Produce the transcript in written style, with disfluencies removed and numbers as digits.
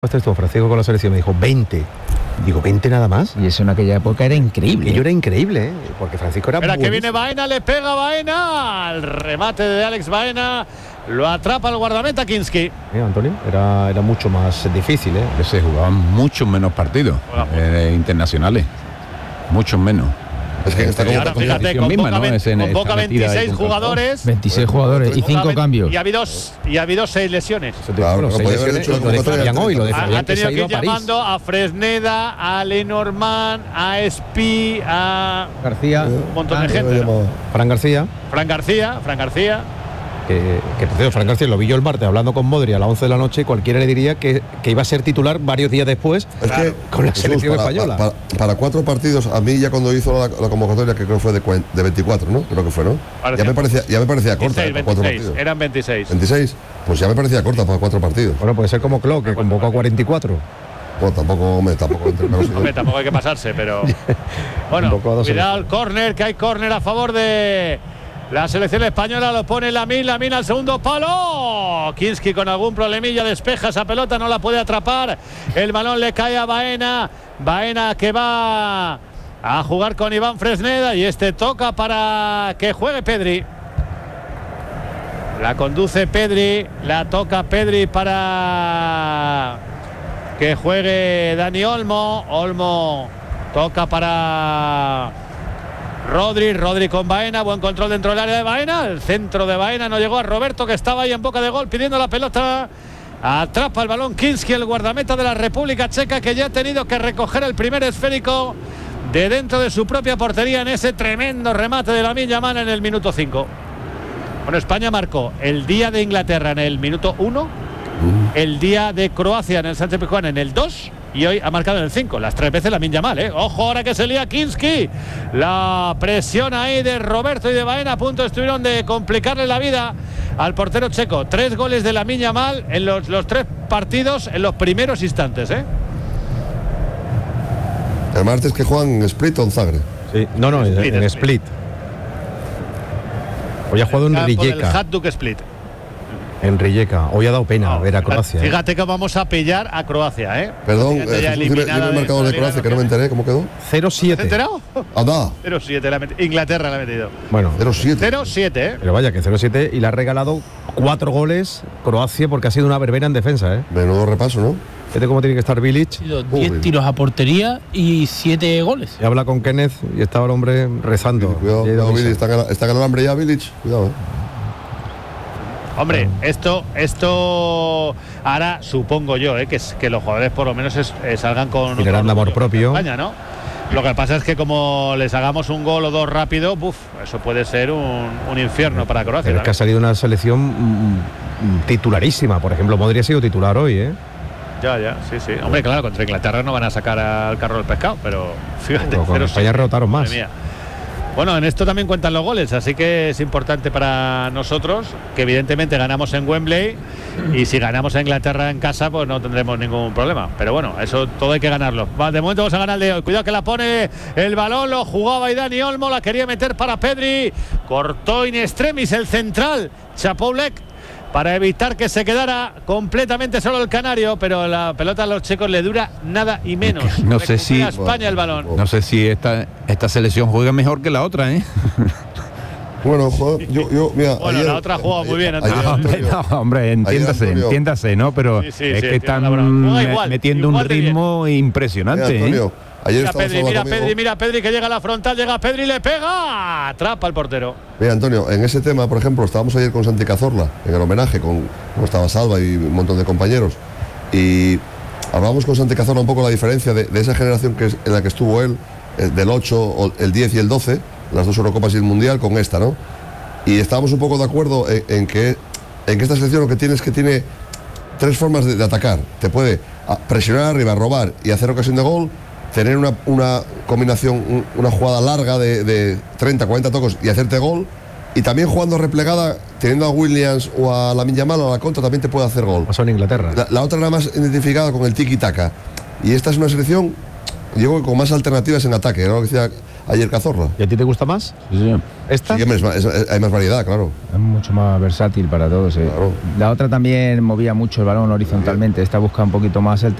Estuvo Francisco con la selección, me dijo 20. Digo, 20 nada más. Y eso en aquella época era increíble. Y yo era increíble, ¿eh? Porque Francisco era Espera, que buenísimo. viene Baena, le pega Baena. Al remate de Alex Baena. Lo atrapa el guardameta Kinski. Antonio, era mucho más difícil, ¿eh? Que se jugaban muchos menos partidos internacionales. Muchos menos. Es que esta Ahora fíjate, convoca 26 jugadores. 26 jugadores y 5 cambios. Y ha habido 6 lesiones. Claro, no podía haber hecho la lo de Fabián hoy, lo de Ha Fabián que se tenido ha que ido ir a París. llamando a Fresneda, a Lenormand, a Espí, a García. un montón de gente, ¿no? Fran García, Fran García. que por cierto, Fran García lo vi yo el martes hablando con Modri a las 11 de la noche, cualquiera le diría que iba a ser titular varios días después con la selección española. Para 4 partidos, a mí ya cuando hizo la convocatoria, que creo que fue de 24, ¿no? Creo que fue, ¿no? Ya me parecía corta. 26, para 4 partidos. eran 26. 26, pues ya me parecía corta para 4 partidos. Bueno, puede ser como Klopp, que convocó a 44. Bueno, tampoco Hombre, tampoco hay que pasarse, pero bueno, cuidado el córner, que hay córner a favor de la selección española. Lo pone Lamine al segundo palo. Kinski con algún problemilla despeja esa pelota, no la puede atrapar. El balón le cae a Baena que va a jugar con Iván Fresneda y toca para que juegue Pedri. La conduce Pedri, la toca Pedri para que juegue Dani Olmo. Olmo toca para Rodri con Baena, buen control dentro del área de Baena, el centro de Baena no llegó a Roberto, que estaba ahí en boca de gol pidiendo la pelota. Atrapa el balón Kinski, el guardameta de la República Checa, que ya ha tenido que recoger el primer esférico de dentro de su propia portería en ese tremendo remate de Lamine Yamal en el minuto 5. Bueno, España marcó el día de Inglaterra en el minuto 1, el día de Croacia en el Sánchez Pizjuán en el 2 y hoy ha marcado en el 5, las 3 veces Lamine Yamal, ¿eh? Ojo ahora que se lía Kinski, la presión ahí de Roberto y de Baena, a punto estuvieron de complicarle la vida al portero checo. 3 goles de Lamine Yamal en los 3 partidos en los primeros instantes, ¿eh? El martes que juegan en Split o en Zagreb. Sí, no, en Split. Hoy ha jugado en Rijeka. El Hajduk Split. En Rijeka. Hoy ha dado pena ver a Croacia. Fíjate que vamos a pillar a Croacia, ¿eh? Perdón, dime el marcador de Croacia, que no me enteré, ¿cómo quedó? 0-7. ¿Te has enterado? Anda. 0-7, Inglaterra la ha metido. Bueno, 0-7. 0-7, ¿eh? Pero vaya, que 0-7 y le ha regalado 4 goles Croacia porque ha sido una verbena en defensa, ¿eh? Menudo repaso, ¿no? Fíjate cómo tiene que estar Bilic. 10 tiros a portería y 7 goles. Y habla con Kenneth y estaba el hombre rezando. Cuidado, Bilic, está en el hambre ya, Bilic. Cuidado, Hombre, esto hará, supongo yo, que los jugadores por lo menos salgan con un amor propio. España, ¿no? Lo que pasa es que como les hagamos un gol o 2 rápido, eso puede ser un infierno para Croacia. Pero es que ha salido una selección titularísima. Por ejemplo, Modri ha sido titular hoy, ¿eh? Ya, sí. Hombre, claro, contra Inglaterra no van a sacar al carro del pescado, pero fíjate. Pero con España rotaron más. Madre mía. Bueno, en esto también cuentan los goles, así que es importante para nosotros, que evidentemente ganamos en Wembley, y si ganamos a Inglaterra en casa, pues no tendremos ningún problema. Pero bueno, eso todo hay que ganarlo. De momento vamos a ganar el de hoy. Cuidado que la pone el balón, lo jugaba y Dani Olmo, la quería meter para Pedri, cortó in extremis el central, Chapoulek, para evitar que se quedara completamente solo el canario, pero la pelota a los checos le dura nada y menos. No sé si España el balón. No sé si esta selección juega mejor que la otra, ¿eh? Bueno, mira. Bueno, ayer, la otra juega muy bien. Hombre, entiéndase, ¿no? Pero sí, es que están metiendo igual un ritmo impresionante. Mira, Antonio, ayer mira Pedri que llega a la frontal, llega Pedri, le pega, atrapa al portero. Mira, Antonio, en ese tema, por ejemplo, estábamos ayer con Santi Cazorla en el homenaje, como estaba Salva y un montón de compañeros, y hablábamos con Santi Cazorla un poco la diferencia de esa generación en la que estuvo él, del 8, el 10 y el 12, las 2 Eurocopas y el Mundial, con esta, ¿no? Y estábamos un poco de acuerdo en que esta selección lo que tiene es que tiene 3 formas de atacar. Te puede presionar arriba, robar y hacer ocasión de gol, tener una combinación, una jugada larga de 30, 40 toques y hacerte gol, y también jugando replegada, teniendo a Williams o a Lamine Yamal o a la contra, también te puede hacer gol. Pasó en Inglaterra. La otra era más identificada con el tiki-taka, y esta es una selección, yo creo, con más alternativas en ataque, ¿no? ayer Cazorla. ¿Y a ti te gusta más? Sí, señor. ¿Esta? Sí, hombre, hay más variedad, claro. Es mucho más versátil para todos. Claro. La otra también movía mucho el balón horizontalmente. Esta busca un poquito más el